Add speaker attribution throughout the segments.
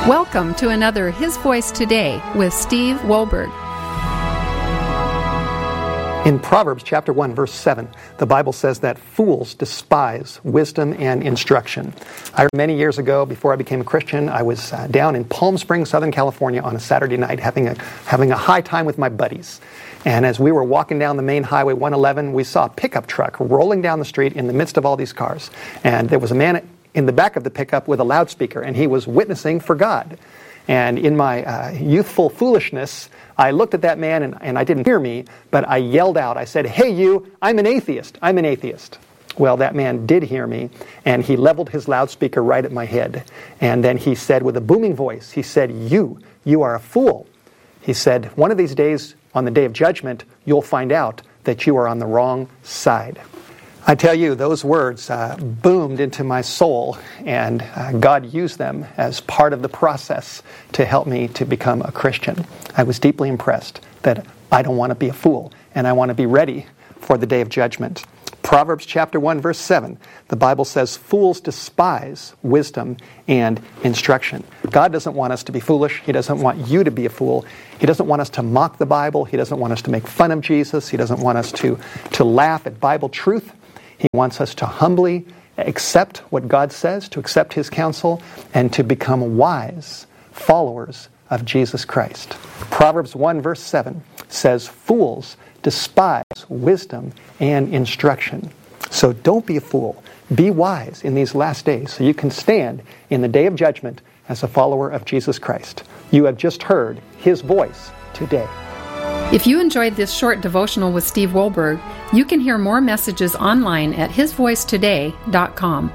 Speaker 1: Welcome to another His Voice Today with Steve Wohlberg.
Speaker 2: In Proverbs chapter 1, verse 7, the Bible says that fools despise wisdom and instruction. Many years ago, before I became a Christian, I was down in Palm Springs, Southern California on a Saturday night having a high time with my buddies. And as we were walking down the main highway 111, we saw a pickup truck rolling down the street in the midst of all these cars. And there was a man in the back of the pickup with a loudspeaker, and he was witnessing for God. And in my youthful foolishness, I looked at that man, and I didn't hear me, but I yelled out. I said, "Hey you, I'm an atheist. I'm an atheist." Well, that man did hear me, and he leveled his loudspeaker right at my head. And then he said with a booming voice, he said, you are a fool. He said, "One of these days, on the day of judgment, you'll find out that you are on the wrong side." I tell you, those words boomed into my soul, and God used them as part of the process to help me to become a Christian. I was deeply impressed that I don't want to be a fool, and I want to be ready for the day of judgment. Proverbs chapter 1, verse 7, the Bible says, "Fools despise wisdom and instruction." God doesn't want us to be foolish. He doesn't want you to be a fool. He doesn't want us to mock the Bible. He doesn't want us to make fun of Jesus. He doesn't want us to laugh at Bible truth. He wants us to humbly accept what God says, to accept His counsel, and to become wise followers of Jesus Christ. Proverbs 1 verse 7 says, "Fools despise wisdom and instruction." So don't be a fool. Be wise in these last days so you can stand in the day of judgment as a follower of Jesus Christ. You have just heard His voice today.
Speaker 1: If you enjoyed this short devotional with Steve Wohlberg, you can hear more messages online at hisvoicetoday.com.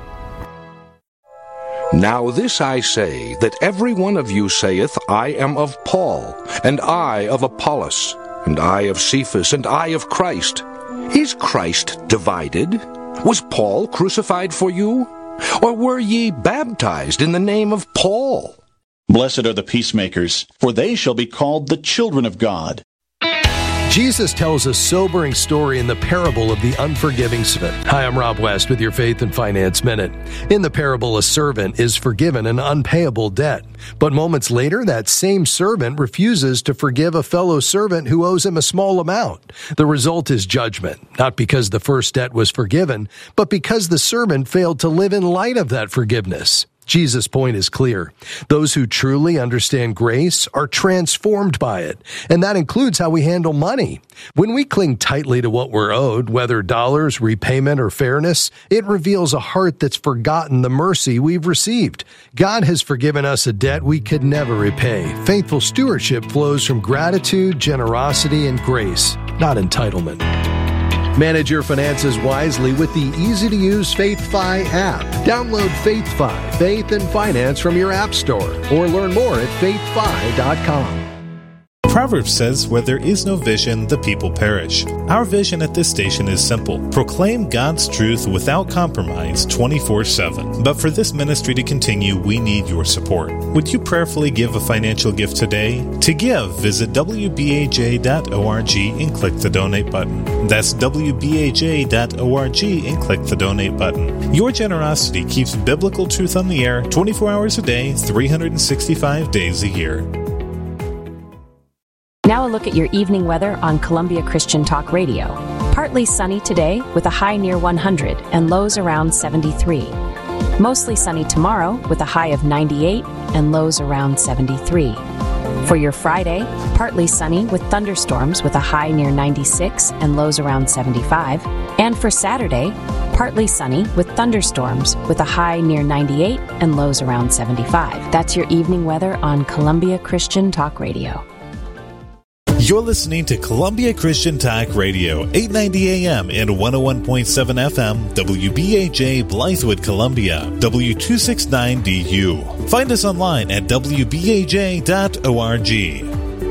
Speaker 3: Now this I say, that every one of you saith, I am of Paul, and I of Apollos, and I of Cephas, and I of Christ. Is Christ divided? Was Paul crucified for you? Or were ye baptized in the name of Paul?
Speaker 4: Blessed are the peacemakers, for they shall be called the children of God.
Speaker 5: Jesus tells a sobering story in the parable of the unforgiving servant. Hi, I'm Rob West with your Faith and Finance Minute. In the parable, a servant is forgiven an unpayable debt. But moments later, that same servant refuses to forgive a fellow servant who owes him a small amount. The result is judgment, not because the first debt was forgiven, but because the servant failed to live in light of that forgiveness. Jesus' point is clear. Those who truly understand grace are transformed by it, and that includes how we handle money. When we cling tightly to what we're owed, whether dollars, repayment, or fairness, it reveals a heart that's forgotten the mercy we've received. God has forgiven us a debt we could never repay. Faithful stewardship flows from gratitude, generosity, and grace, not entitlement. Manage your finances wisely with the easy-to-use FaithFi app. Download FaithFi, Faith and Finance from your app store, or learn more at faithfi.com.
Speaker 6: Proverbs says, where there is no vision, the people perish. Our vision at this station is simple. Proclaim God's truth without compromise 24/7. But for this ministry to continue, we need your support. Would you prayerfully give a financial gift today? To give, visit wbaj.org and click the donate button. That's wbaj.org and click the donate button. Your generosity keeps biblical truth on the air 24 hours a day, 365 days a year.
Speaker 7: Now a look at your evening weather on Columbia Christian Talk Radio. Partly sunny today with a high near 100 and lows around 73. Mostly sunny tomorrow with a high of 98 and lows around 73. For your Friday, partly sunny with thunderstorms with a high near 96 and lows around 75. And for Saturday, partly sunny with thunderstorms with a high near 98 and lows around 75. That's your evening weather on Columbia Christian Talk Radio.
Speaker 6: You're listening to Columbia Christian Talk Radio, 890 AM and 101.7 FM, WBAJ Blythewood, Columbia, W269DU. Find us online at wbaj.org.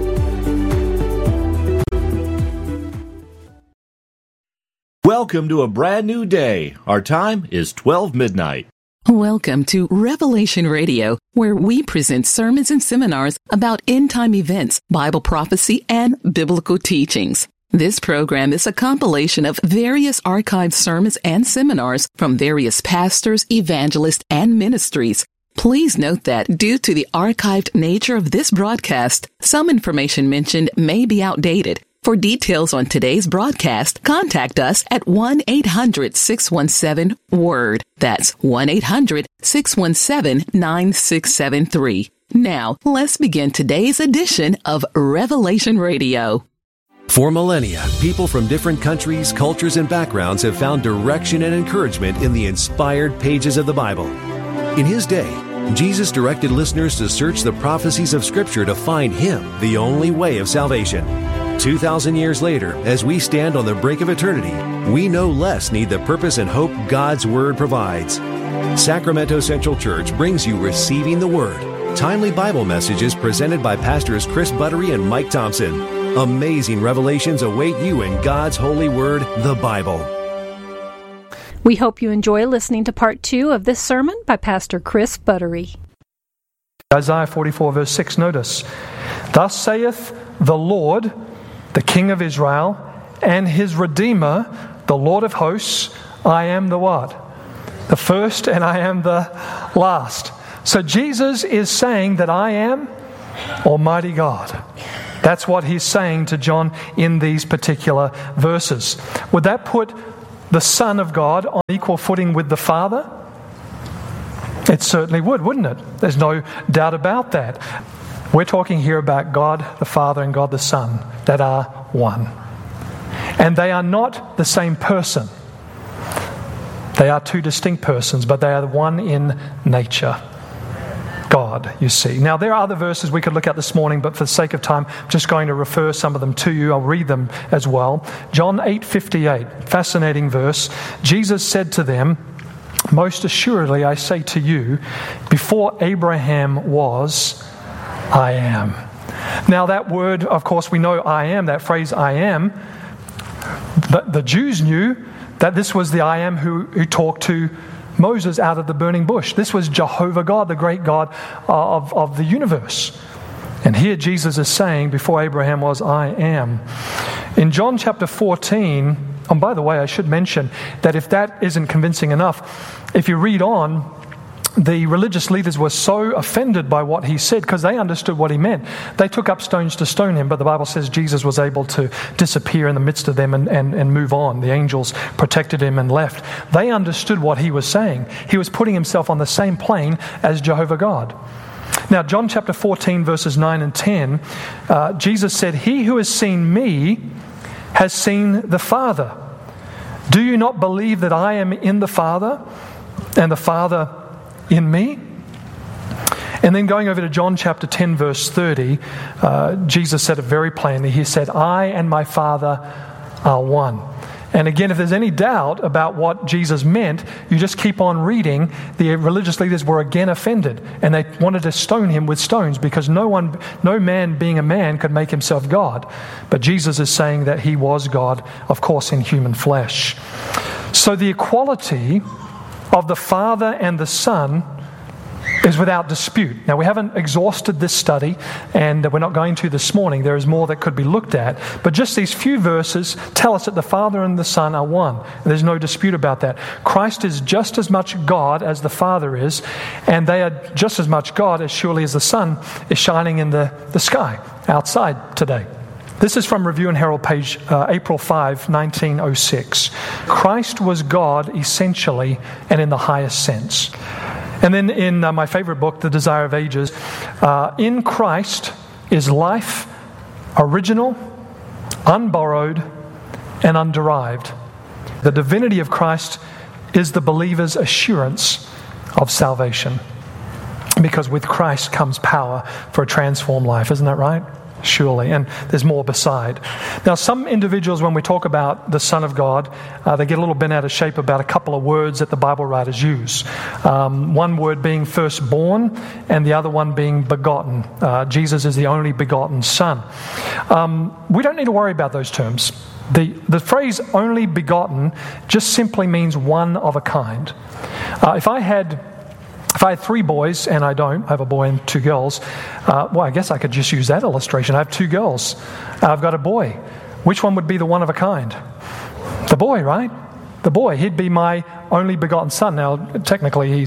Speaker 8: Welcome to a brand new day. Our time is 12 midnight.
Speaker 9: Welcome to Revelation Radio, where we present sermons and seminars about end-time events, Bible prophecy, and biblical teachings. This program is a compilation of various archived sermons and seminars from various pastors, evangelists, and ministries. Please note that due to the archived nature of this broadcast, some information mentioned may be outdated. For details on today's broadcast, contact us at 1-800-617-WORD. That's 1-800-617-9673. Now, let's begin today's edition of Revelation Radio.
Speaker 5: For millennia, people from different countries, cultures, and backgrounds have found direction and encouragement in the inspired pages of the Bible. In His day, Jesus directed listeners to search the prophecies of Scripture to find Him, the only way of salvation. 2,000 years later, as we stand on the brink of eternity, we no less need the purpose and hope God's Word provides. Sacramento Central Church brings you Receiving the Word, timely Bible messages presented by Pastors Chris Buttery and Mike Thompson. Amazing revelations await you in God's holy word, the Bible.
Speaker 10: We hope you enjoy listening to part 2 of this sermon by Pastor Chris Buttery.
Speaker 11: Isaiah 44 verse 6, notice, "Thus saith the Lord, the King of Israel, and His Redeemer, the Lord of hosts, I am the what? The first and I am the last." So Jesus is saying that I am Almighty God. That's what He's saying to John in these particular verses. Would that put the Son of God on equal footing with the Father? It certainly would, wouldn't it? There's no doubt about that. We're talking here about God the Father and God the Son that are one. And they are not the same person. They are two distinct persons, but they are one in nature. God, you see. Now, there are other verses we could look at this morning, but for the sake of time, I'm just going to refer some of them to you. I'll read them as well. John 8:58, fascinating verse. Jesus said to them, "Most assuredly I say to you, before Abraham was, I am." Now, that word, of course, we know I am, that phrase I am. The Jews knew that this was the I am who talked to Moses out of the burning bush. This was Jehovah God, the great God of the universe. And here Jesus is saying, before Abraham was, I am. In John chapter 14, and by the way, I should mention that if that isn't convincing enough, if you read on, the religious leaders were so offended by what he said because they understood what he meant. They took up stones to stone him, but the Bible says Jesus was able to disappear in the midst of them and move on. The angels protected him and left. They understood what he was saying. He was putting himself on the same plane as Jehovah God. Now, John chapter 14, verses 9 and 10, Jesus said, "He who has seen me has seen the Father. Do you not believe that I am in the Father and the Father in me?" And then going over to John chapter 10 verse 30, Jesus said it very plainly. He said, "I and my Father are one." And again, if there's any doubt about what Jesus meant, you just keep on reading. The religious leaders were again offended, and they wanted to stone him with stones because no man being a man could make himself God. But Jesus is saying that he was God, of course, in human flesh. So the equality of the Father and the Son is without dispute. Now, we haven't exhausted this study, and we're not going to this morning. There is more that could be looked at. But just these few verses tell us that the Father and the Son are one. There's no dispute about that. Christ is just as much God as the Father is, and they are just as much God as surely as the sun is shining in the sky outside today. This is from Review and Herald, page April 5, 1906. Christ was God essentially and in the highest sense. And then in my favorite book, The Desire of Ages, in Christ is life, original, unborrowed, and underived. The divinity of Christ is the believer's assurance of salvation. Because with Christ comes power for a transformed life. Isn't that right? Surely, and there's more beside. Now, some individuals, when we talk about the Son of God, they get a little bent out of shape about a couple of words that the Bible writers use. One word being firstborn, and the other one being begotten. Jesus is the only begotten Son. We don't need to worry about those terms. The phrase only begotten just simply means one of a kind. If I had 3 boys, and I don't, I have a boy and 2 girls, well, I guess I could just use that illustration. I have 2 girls. I've got a boy. Which one would be the one of a kind? The boy, right? The boy. He'd be my only begotten son. Now, technically, he's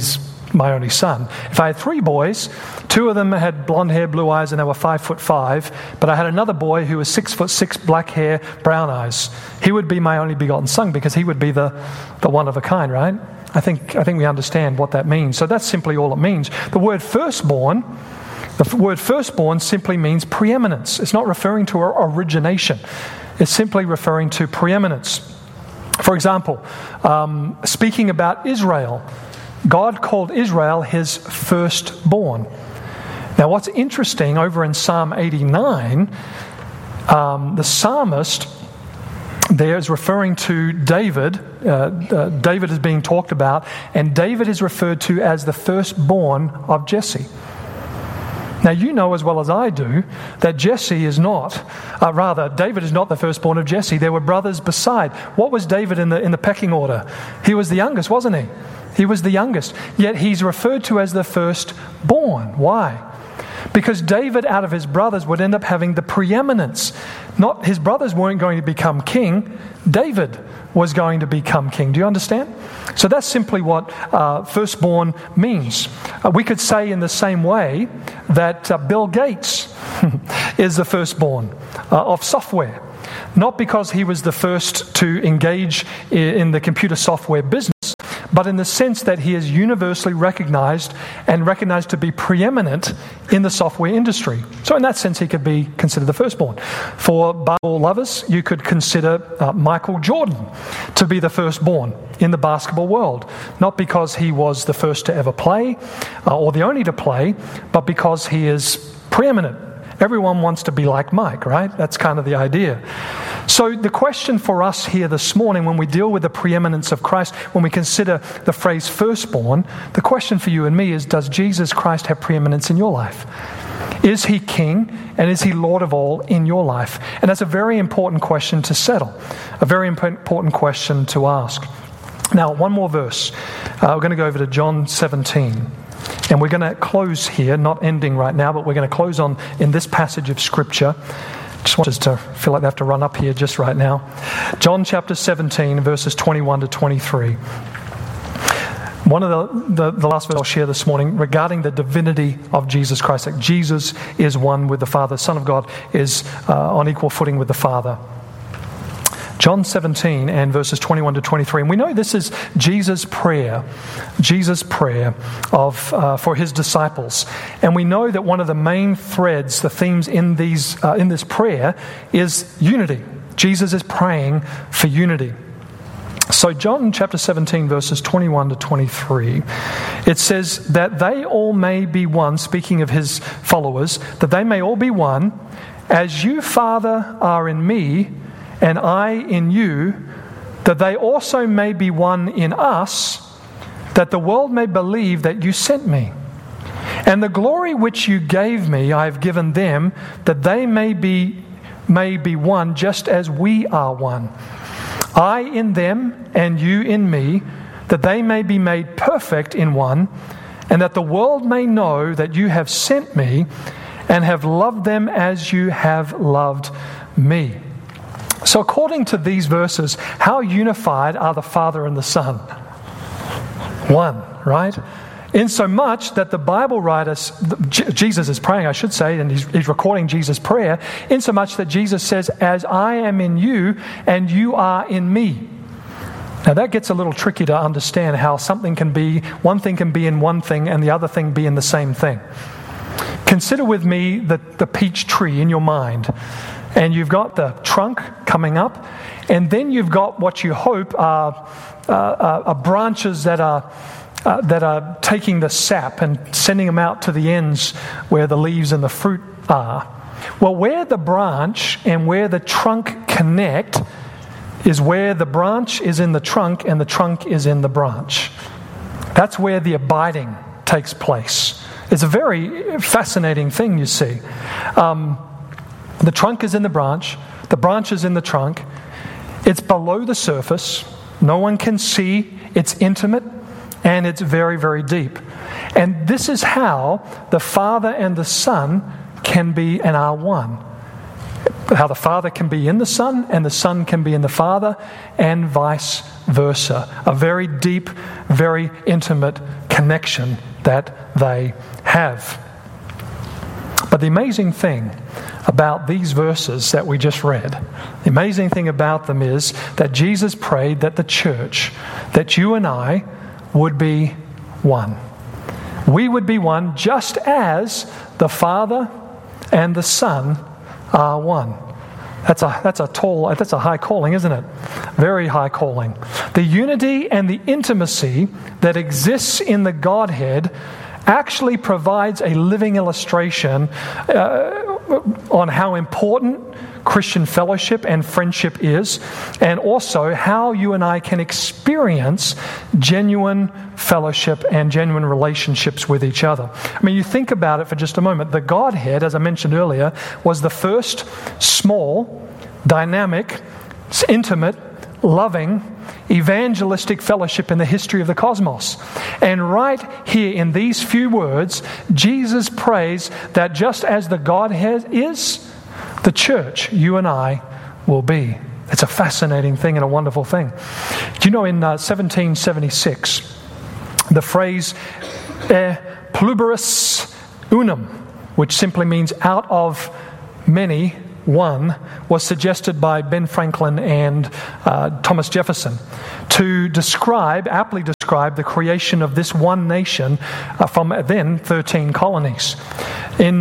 Speaker 11: my only son. If I had 3 boys, 2 of them had blonde hair, blue eyes, and they were 5'5", but I had another boy who was 6'6", black hair, brown eyes. He would be my only begotten son because he would be the one of a kind, right? I think we understand what that means. So that's simply all it means. The word firstborn simply means preeminence. It's not referring to origination. It's simply referring to preeminence. For example, speaking about Israel, God called Israel his firstborn. Now, what's interesting, over in Psalm 89, the psalmist there is referring to David. David is being talked about, and David is referred to as the firstborn of Jesse. Now, you know as well as I do that David is not the firstborn of Jesse. There were brothers beside. What was David in the pecking order? He was the youngest, wasn't he? He was the youngest. Yet he's referred to as the firstborn. Why? Because David, out of his brothers, would end up having the preeminence. Not his brothers weren't going to become king. David was going to become king. Do you understand? So that's simply what firstborn means. We could say in the same way that Bill Gates is the firstborn of software. Not because he was the first to engage in the computer software business, but in the sense that he is universally recognized to be preeminent in the software industry. So in that sense, he could be considered the firstborn. For basketball lovers, you could consider Michael Jordan to be the firstborn in the basketball world. Not because he was the first to ever play or the only to play, but because he is preeminent. Everyone wants to be like Mike, right? That's kind of the idea. So the question for us here this morning, when we deal with the preeminence of Christ, when we consider the phrase firstborn, the question for you and me is, does Jesus Christ have preeminence in your life? Is he king and is he Lord of all in your life? And that's a very important question to settle, a very important question to ask. Now, one more verse. We're going to go over to John 17. And we're going to close here, not ending right now, but we're going to close in this passage of Scripture. Just want us to feel like they have to run up here just right now. John chapter 17, verses 21 to 23. One of the last verses I'll share this morning regarding the divinity of Jesus Christ. That Jesus is one with the Father. The Son of God is on equal footing with the Father. John 17 and verses 21 to 23. And we know this is Jesus' prayer for his disciples. And we know that one of the main threads, the themes in this prayer is unity. Jesus is praying for unity. So John chapter 17 verses 21 to 23, it says that they all may be one, speaking of his followers, that they may all be one, as you, Father, are in me, and I in you, that they also may be one in us, that the world may believe that you sent me. And the glory which you gave me, I have given them, that they may be one, just as we are one. I in them, and you in me, that they may be made perfect in one, and that the world may know that you have sent me, and have loved them as you have loved me. So according to these verses, how unified are the Father and the Son? One, right? In so much that the Bible writers, Jesus is praying, I should say, and he's recording Jesus' prayer, in so much that Jesus says, as I am in you and you are in me. Now that gets a little tricky to understand how something can be, one thing can be in one thing and the other thing be in the same thing. Consider with me the peach tree in your mind. And you've got the trunk coming up, and then you've got what you hope are branches that are taking the sap and sending them out to the ends where the leaves and the fruit are. Well, where the branch and where the trunk connect is where the branch is in the trunk and the trunk is in the branch. That's where the abiding takes place. It's a very fascinating thing, you see. The trunk is in the branch is in the trunk. It's below the surface. No one can see. It's intimate, and it's very, very deep. And this is how the Father and the Son can be and are one. How the Father can be in the Son, and the Son can be in the Father, and vice versa. A very deep, very intimate connection that they have. But the amazing thing about these verses that we just read, the amazing thing about them is that Jesus prayed that the church, that you and I would be one. We would be one just as the Father and the Son are one. That's a high calling, isn't it? Very high calling. The unity and the intimacy that exists in the Godhead actually provides a living illustration on how important Christian fellowship and friendship is, and also how you and I can experience genuine fellowship and genuine relationships with each other. I mean, you think about it for just a moment. The Godhead, as I mentioned earlier, was the first small, dynamic, intimate, loving, evangelistic fellowship in the history of the cosmos. And right here in these few words, Jesus prays that just as the Godhead is, the church, you and I, will be. It's a fascinating thing and a wonderful thing. Do you know in 1776, the phrase "e pluribus unum," which simply means out of many, one, was suggested by Ben Franklin and Thomas Jefferson to aptly describe the creation of this one nation from then 13 colonies. In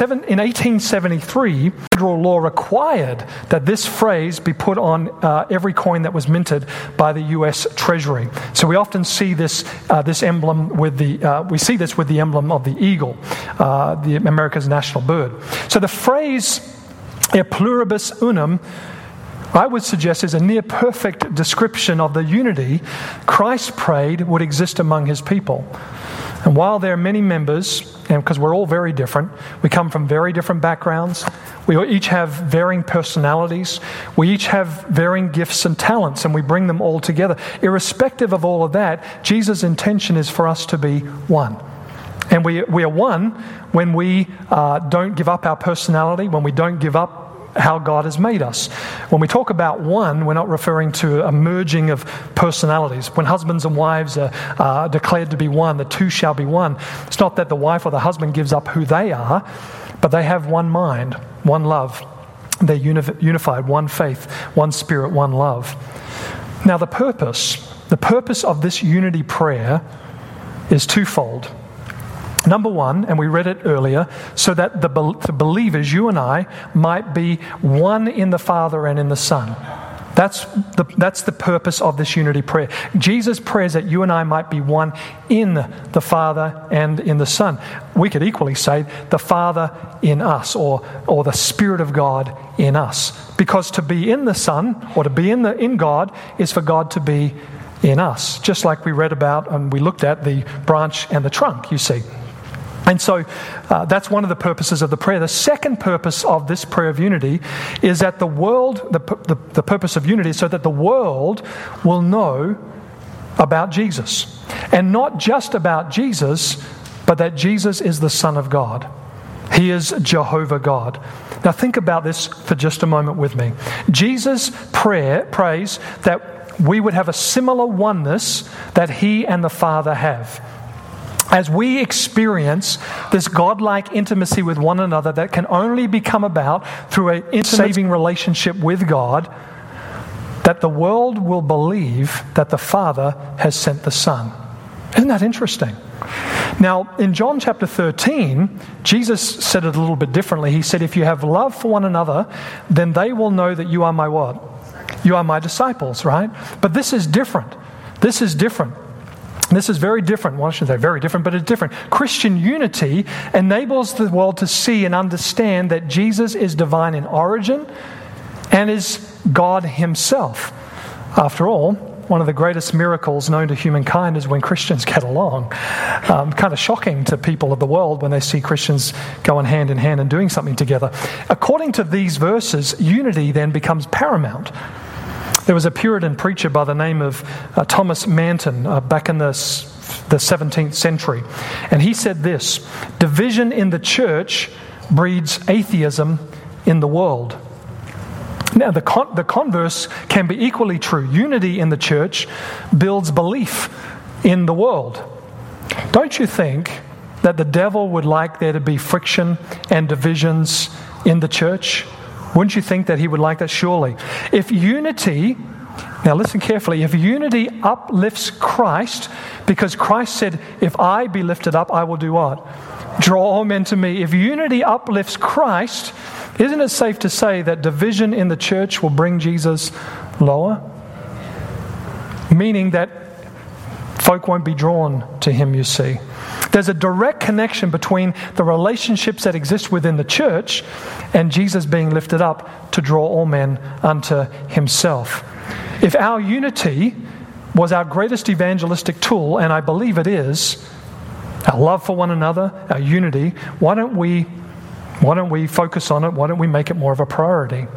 Speaker 11: 1873, federal law required that this phrase be put on every coin that was minted by the U.S. Treasury. So we often see this emblem with the emblem of the eagle, the America's national bird. So the phrase "e pluribus unum," I would suggest, is a near perfect description of the unity Christ prayed would exist among his people. And while there are many members, and because we're all very different, we come from very different backgrounds, we each have varying personalities, we each have varying gifts and talents, and we bring them all together. Irrespective of all of that, Jesus' intention is for us to be one. And we are one when we don't give up our personality, when we don't give up how God has made us. When we talk about one, we're not referring to a merging of personalities. When husbands and wives are declared to be one, the two shall be one. It's not that the wife or the husband gives up who they are, but they have one mind, one love. They're unified, one faith, one spirit, one love. Now the purpose of this unity prayer is twofold. Number one, and we read it earlier, so that the believers, you and I, might be one in the Father and in the Son. That's the purpose of this unity prayer. Jesus prays that you and I might be one in the Father and in the Son. We could equally say the Father in us, or the Spirit of God in us. Because to be in the Son, or to be in God, is for God to be in us. Just like we read about and we looked at the branch and the trunk, you see. And so that's one of the purposes of the prayer. The second purpose of this prayer of unity is that the purpose of unity is so that the world will know about Jesus. And not just about Jesus, but that Jesus is the Son of God. He is Jehovah God. Now think about this for just a moment with me. Jesus' prays that we would have a similar oneness that he and the Father have. As we experience this godlike intimacy with one another that can only become about through a saving relationship with God, that the world will believe that the Father has sent the Son. Isn't that interesting? Now, in John chapter 13, Jesus said it a little bit differently. He said, if you have love for one another, then they will know that you are my what? You are my disciples, right? But this is different. This is different. This is very different. Well, I shouldn't say very different, but it's different. Christian unity enables the world to see and understand that Jesus is divine in origin and is God himself. After all, one of the greatest miracles known to humankind is when Christians get along. Kind of shocking to people of the world when they see Christians going hand in hand and doing something together. According to these verses, unity then becomes paramount. There was a Puritan preacher by the name of Thomas Manton back in the 17th century. And he said this: division in the church breeds atheism in the world. Now, the converse can be equally true. Unity in the church builds belief in the world. Don't you think that the devil would like there to be friction and divisions in the church? Wouldn't you think that he would like that? Surely. If unity, now listen carefully, if unity uplifts Christ, because Christ said, if I be lifted up, I will do what? Draw all men to me. If unity uplifts Christ, isn't it safe to say that division in the church will bring Jesus lower? Meaning that folk won't be drawn to him, you see. There's a direct connection between the relationships that exist within the church and Jesus being lifted up to draw all men unto himself. If our unity was our greatest evangelistic tool, and I believe it is, our love for one another, our unity, why don't we focus on it? Why don't we make it more of a priority?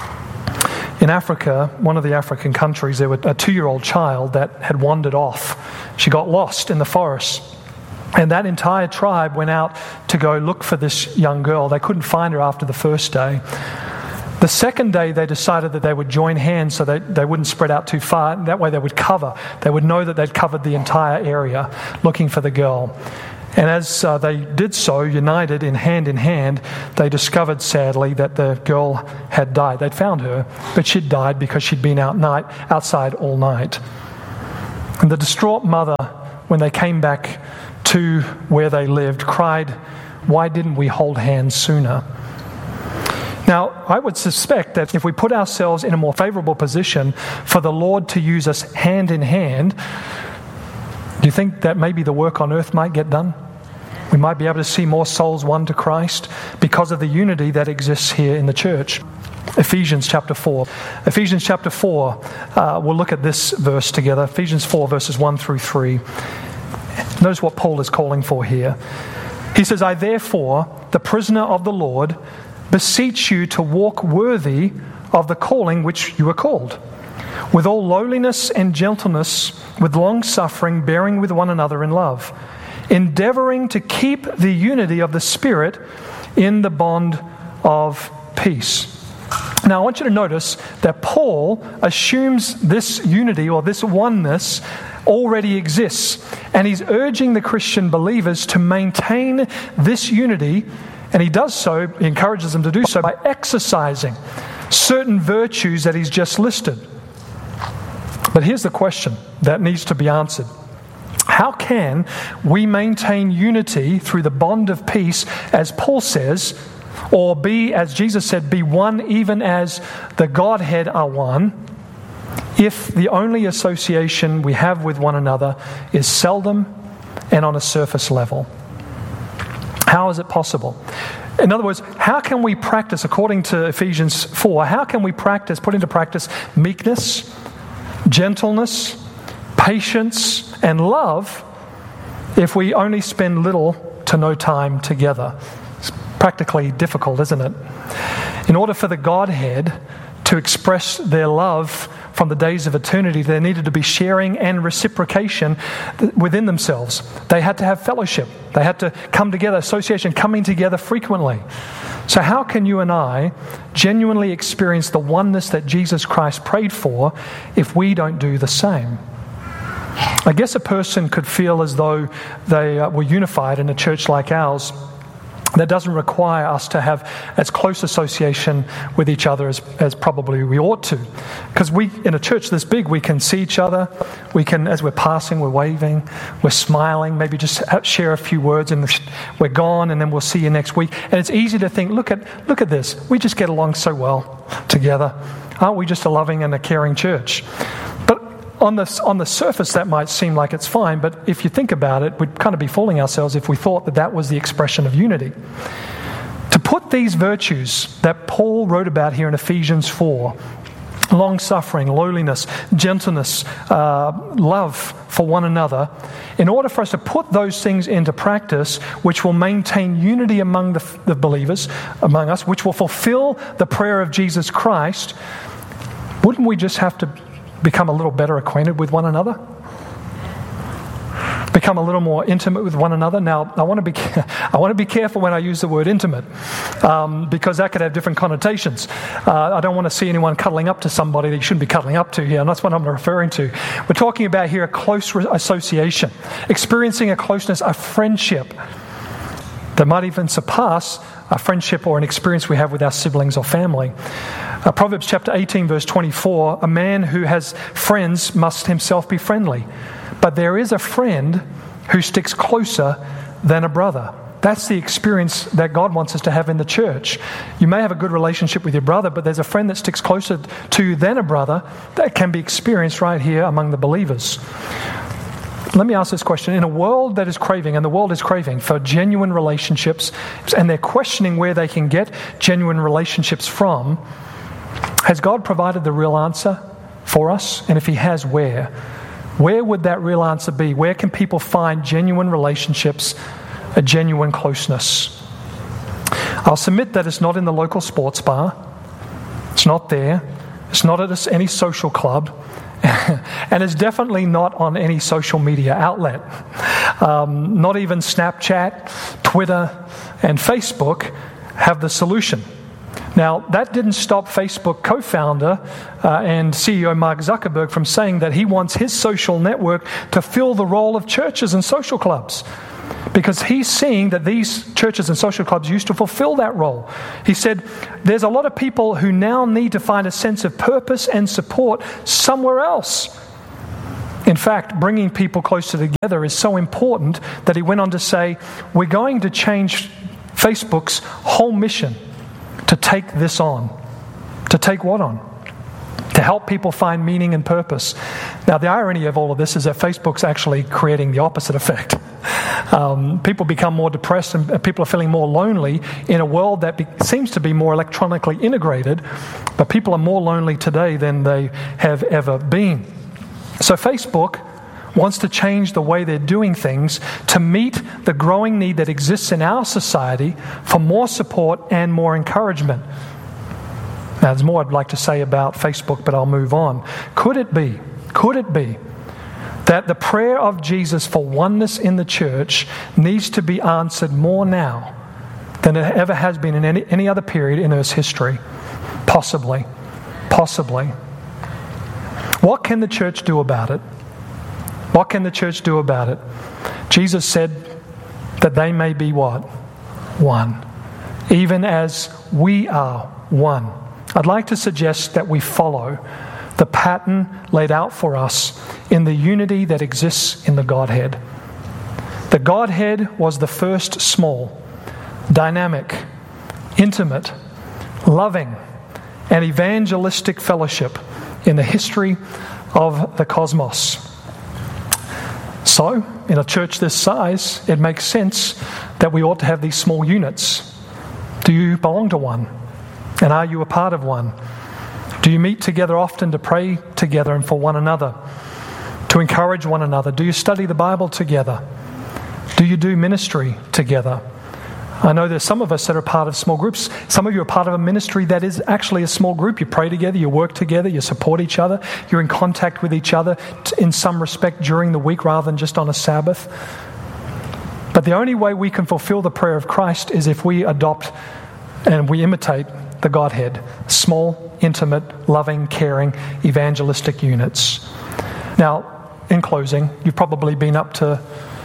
Speaker 11: In Africa, one of the African countries, there was a 2-year-old child that had wandered off. She got lost in the forest. And that entire tribe went out to go look for this young girl. They couldn't find her after the first day. The second day, they decided that they would join hands so they wouldn't spread out too far. That way they would cover. They would know that they'd covered the entire area looking for the girl. And as they did so, united in hand, they discovered, sadly, that the girl had died. They'd found her, but she'd died because she'd been outside all night. And the distraught mother, when they came back to where they lived, cried, "Why didn't we hold hands sooner?" Now, I would suspect that if we put ourselves in a more favorable position for the Lord to use us hand in hand, do you think that maybe the work on earth might get done? We might be able to see more souls won to Christ because of the unity that exists here in the church. Ephesians chapter 4. Ephesians chapter 4, we'll look at this verse together. Ephesians 4, verses 1 through 3. Notice what Paul is calling for here. He says, "I therefore, the prisoner of the Lord, beseech you to walk worthy of the calling which you are called, with all lowliness and gentleness, with long suffering, bearing with one another in love, endeavoring to keep the unity of the Spirit in the bond of peace." Now I want you to notice that Paul assumes this unity or this oneness already exists, and he's urging the Christian believers to maintain this unity, and he does so, he encourages them to do so by exercising certain virtues that he's just listed. But here's the question that needs to be answered. How can we maintain unity through the bond of peace, as Paul says, or be, as Jesus said, be one even as the Godhead are one, if the only association we have with one another is seldom and on a surface level? How is it possible? In other words, how can we practice, according to Ephesians 4, how can we put into practice meekness, gentleness, patience, and love if we only spend little to no time together? It's practically difficult, isn't it? In order for the Godhead to express their love from the days of eternity, there needed to be sharing and reciprocation within themselves. They had to have fellowship. They had to come together, association, coming together frequently. So how can you and I genuinely experience the oneness that Jesus Christ prayed for if we don't do the same? I guess a person could feel as though they were unified in a church like ours. That doesn't require us to have as close association with each other as probably we ought to. Because in a church this big, we can see each other. We can, as we're passing, we're waving, we're smiling, maybe just share a few words and we're gone, and then we'll see you next week. And it's easy to think, look at this. We just get along so well together. Aren't we just a loving and a caring church? But on the surface, that might seem like it's fine, but if you think about it, we'd kind of be fooling ourselves if we thought that was the expression of unity. To put these virtues that Paul wrote about here in Ephesians 4, long-suffering, lowliness, gentleness, love for one another, in order for us to put those things into practice, which will maintain unity among the believers, among us, which will fulfill the prayer of Jesus Christ, wouldn't we just have to become a little better acquainted with one another? become a little more intimate with one another. Now, I want to be careful when I use the word intimate, because that could have different connotations. I don't want to see anyone cuddling up to somebody that you shouldn't be cuddling up to here, and that's what I'm referring to. We're talking about here a close association, experiencing a closeness, a friendship that might even surpass a friendship or an experience we have with our siblings or family. Proverbs chapter 18, verse 24, a man who has friends must himself be friendly, but there is a friend who sticks closer than a brother. That's the experience that God wants us to have in the church. You may have a good relationship with your brother, but there's a friend that sticks closer to you than a brother that can be experienced right here among the believers. Let me ask this question. In a world that is craving, and the world is craving for genuine relationships, and they're questioning where they can get genuine relationships from, has God provided the real answer for us? And if He has, where? Where would that real answer be? Where can people find genuine relationships, a genuine closeness? I'll submit that it's not in the local sports bar. It's not there. It's not at any social club. And it's definitely not on any social media outlet. Not even Snapchat, Twitter, and Facebook have the solution. Now, that didn't stop Facebook co-founder and CEO Mark Zuckerberg from saying that he wants his social network to fill the role of churches and social clubs, because he's seeing that these churches and social clubs used to fulfill that role. He said, there's a lot of people who now need to find a sense of purpose and support somewhere else. In fact, bringing people closer together is so important that he went on to say, we're going to change Facebook's whole mission to take this on. To take what on? To help people find meaning and purpose. Now, the irony of all of this is that Facebook's actually creating the opposite effect. People become more depressed, and people are feeling more lonely in a world that seems to be more electronically integrated, but people are more lonely today than they have ever been. So Facebook wants to change the way they're doing things to meet the growing need that exists in our society for more support and more encouragement. Now, there's more I'd like to say about Facebook, but I'll move on. Could it be that the prayer of Jesus for oneness in the church needs to be answered more now than it ever has been in any other period in Earth's history? Possibly. What can the church do about it? What can the church do about it? Jesus said that they may be what? One. Even as we are one. I'd like to suggest that we follow the pattern laid out for us in the unity that exists in the Godhead. The Godhead was the first small, dynamic, intimate, loving, and evangelistic fellowship in the history of the cosmos. So, in a church this size, it makes sense that we ought to have these small units. Do you belong to one? And are you a part of one? Do you meet together often to pray together and for one another? To encourage one another? Do you study the Bible together? Do you do ministry together? I know there's some of us that are part of small groups. Some of you are part of a ministry that is actually a small group. You pray together, you work together, you support each other, you're in contact with each other in some respect during the week rather than just on a Sabbath. But the only way we can fulfill the prayer of Christ is if we adopt and we imitate the Godhead. Small, intimate, loving, caring, evangelistic units. Now, in closing, you've probably been up the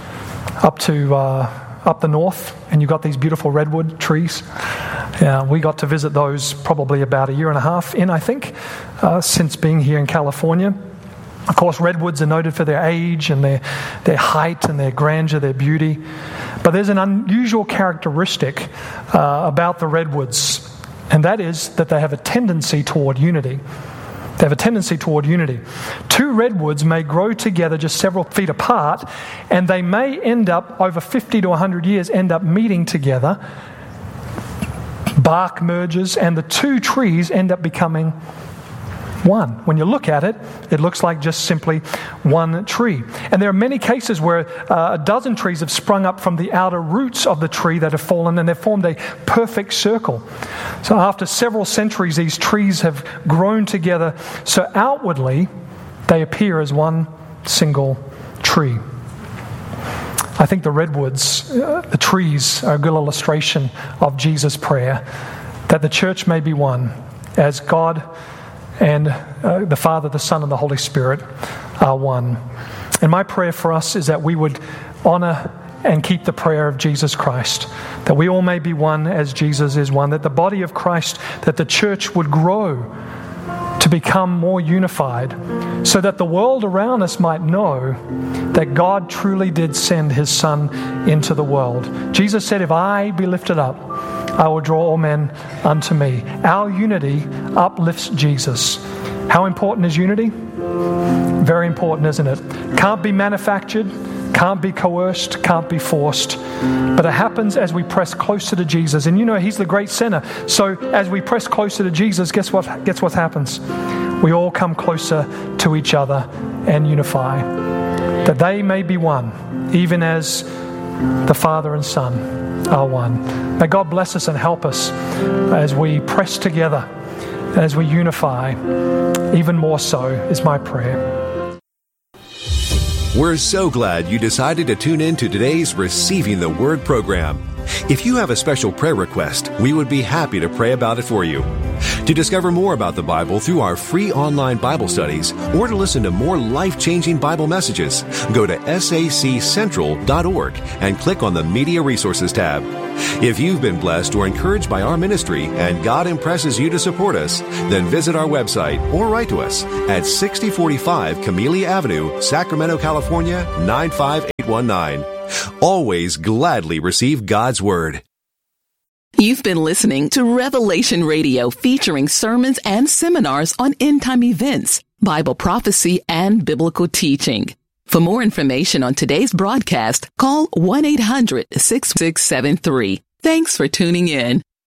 Speaker 11: north, and you've got these beautiful redwood trees. We got to visit those probably about a year and a half in, I think, since being here in California. Of course, redwoods are noted for their age and their height and their grandeur, their beauty. But there's an unusual characteristic about the redwoods, and that is that they have a tendency toward unity. They have a tendency toward unity. Two redwoods may grow together just several feet apart, and they may end up, over 50 to 100 years, end up meeting together. Bark merges, and the two trees end up becoming one. When you look at it, it looks like just simply one tree. And there are many cases where a dozen trees have sprung up from the outer roots of the tree that have fallen, and they've formed a perfect circle. So after several centuries, these trees have grown together, so outwardly they appear as one single tree. I think the redwoods, the trees, are a good illustration of Jesus' prayer, that the church may be one, as God and the Father, the Son, and the Holy Spirit are one. And my prayer for us is that we would honor and keep the prayer of Jesus Christ, that we all may be one as Jesus is one, that the body of Christ, that the church would grow to become more unified, so that the world around us might know that God truly did send His Son into the world. Jesus said, "If I be lifted up, I will draw all men unto me." Our unity uplifts Jesus. How important is unity? Very important, isn't it? Can't be manufactured, can't be coerced, can't be forced. But it happens as we press closer to Jesus. And you know, He's the great center. So as we press closer to Jesus, guess what happens? We all come closer to each other and unify. That they may be one, even as the Father and Son are one. May God bless us and help us as we press together, as we unify. Even more so is my prayer.
Speaker 12: We're so glad you decided to tune in to today's Receiving the Word program. If you have a special prayer request, we would be happy to pray about it for you. To discover more about the Bible through our free online Bible studies, or to listen to more life-changing Bible messages, go to saccentral.org and click on the Media Resources tab. If you've been blessed or encouraged by our ministry and God impresses you to support us, then visit our website or write to us at 6045 Camellia Avenue, Sacramento, California, 95819. Always gladly receive God's Word.
Speaker 9: You've been listening to Revelation Radio, featuring sermons and seminars on end-time events, Bible prophecy, and biblical teaching. For more information on today's broadcast, call 1-800-6673. Thanks for tuning in.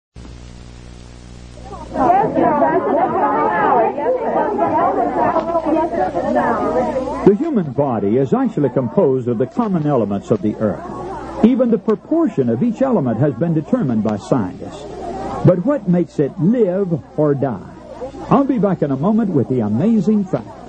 Speaker 13: The human body is actually composed of the common elements of the earth. Even the proportion of each element has been determined by scientists. But what makes it live or die? I'll be back in a moment with the amazing fact.